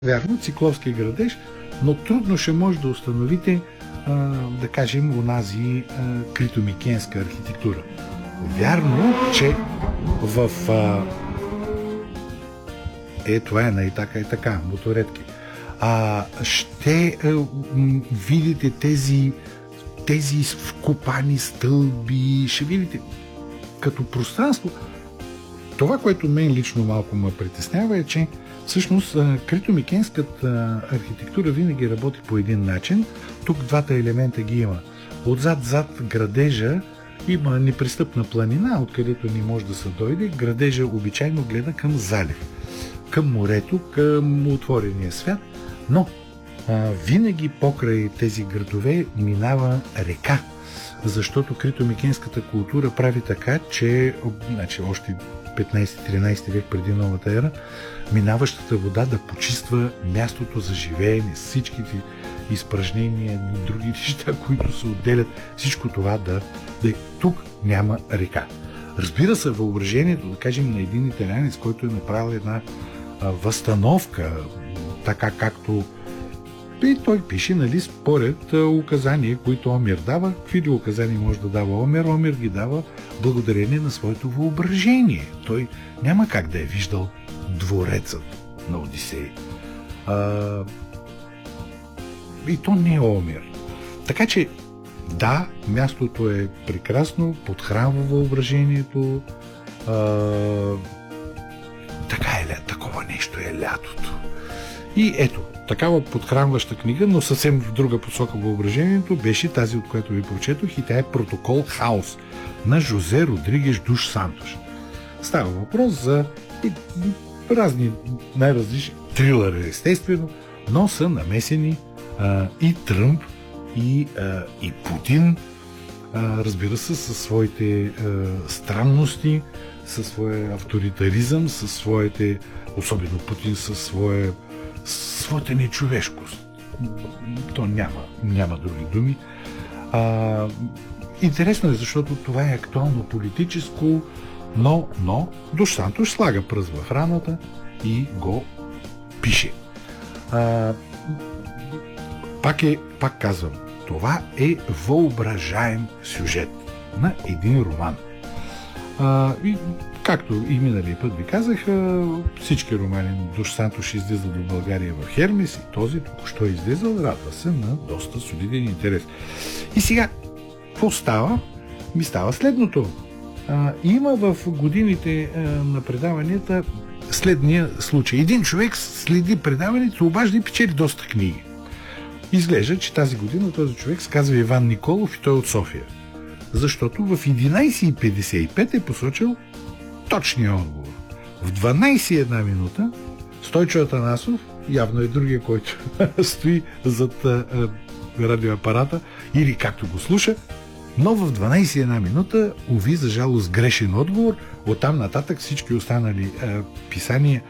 Вярно, Цикловски градеж, но трудно ще може да установите, да кажем, онази критомикенска архитектура. Вярно, че в това е и така, моторетки. Ще видите тези вкопани стълби, ще видите като пространство. Това, което мен лично малко ме притеснява, е, че всъщност критомикенската архитектура винаги работи по един начин. Тук двата елемента ги има. Отзад градежа има непристъпна планина, откъдето не може да се дойде. Градежа обичайно гледа към залив, към морето, към отворения свят, но винаги покрай тези градове минава река, защото критомикенската култура прави така, че още 15-13 век преди новата ера, минаващата вода да почиства мястото за живеене, всичките изпражнения и други неща, които се отделят, всичко това да тук няма река. Разбира се, въображението, да кажем, на един италианец, който е направил една възстановка, така както и той пише, според указания, които Омир дава. Какви ли указания може да дава Омир? Омир ги дава благодарение на своето въображение. Той няма как да е виждал дворецът на Одисей. И то не е Омир. Така че, да, мястото е прекрасно, подхранва въображението. Такова нещо е лятото. И ето, такава подхранваща книга, но съвсем в друга посока въображението, беше тази, от която ви прочетох, и тя е Протокол Хаос на Жозе Родригеш Душ Сантош. Става въпрос за разни най-различни трилъри, естествено, но са намесени и Тръмп, и Путин, разбира се, със своите странности, със своя авторитаризъм, със своите, особено Путин, със своята нечовешкост. То няма други думи. Интересно е, защото това е актуално политическо, но Душ Сантош слага пръст в раната и го пише. Пак казвам, това е въображаем сюжет на един роман. И както и миналия път ви казах, всички романи на Душ Сантош излизат до България в Хермес и този току-що излизал, радва се на доста солиден интерес. И сега, какво става? Ми става следното. Има в годините на предаванията следния случай. Един човек следи предаването, обажда и печели доста книги. Изглежда, че тази година този човек се казва Иван Николов и той е от София. Защото в 11:55 е посочил точния отговор. В 12:01 минута Стойчо Атанасов, явно е другия, който стои зад радиоапарата или както го слуша, но в 12:01 минута, уви, за жалост, грешен отговор. Оттам нататък всички останали писания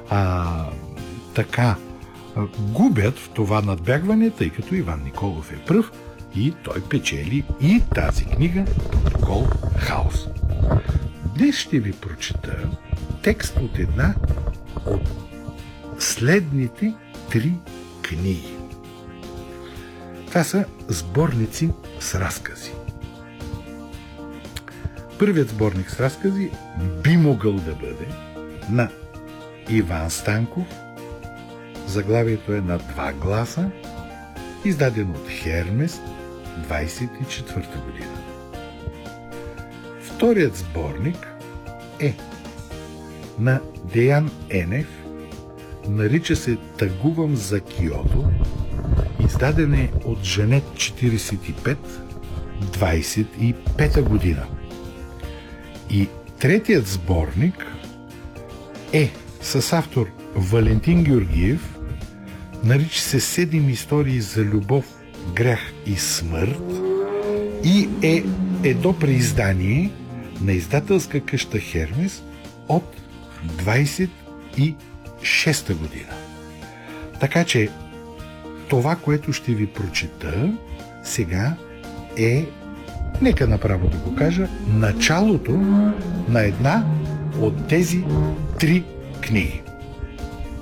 губят в това надбягване, тъй като Иван Николов е пръв и той печели и тази книга Протокол Хаос. Днес ще ви прочета текст от една от следните 3 книги. Това са сборници с разкази. Първият сборник с разкази би могъл да бъде на Иван Станков. Заглавието е на 2 гласа, издаден от Хермес 24 година. Вторият сборник е на Деян Енев, нарича се Тъгувам за Киото, издаден е от Жанет 45, 25 година. И третият сборник е с автор Валентин Георгиев, нарича се 7 истории за любов, грях и смърт и е до преиздание на издателска къща Хермес от 26-та година. Така че това, което ще ви прочета сега, е, нека направо да го кажа, началото на една от тези 3 книги.